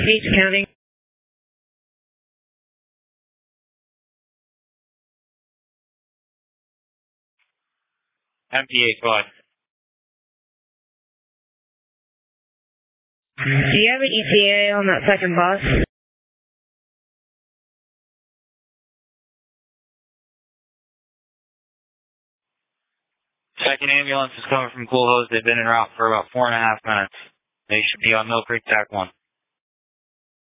Beach County. MPA, go ahead. Do you have an ETA on that second bus? Second ambulance is coming from Cool Hose. They've been en route for about 4.5 minutes. They should be on Mill Creek Tack 1.